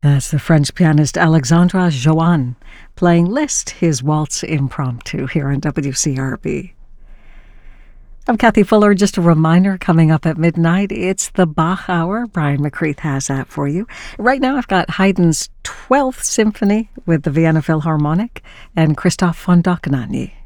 That's the French pianist Alexandre Joanne playing Liszt, his Waltz Impromptu here on WCRB. I'm Kathy Fuller. Just a reminder, coming up at midnight, it's the Bach Hour. Brian McCreath has that for you. Right now I've got Haydn's 12th Symphony with the Vienna Philharmonic and Christoph von Dohnanyi.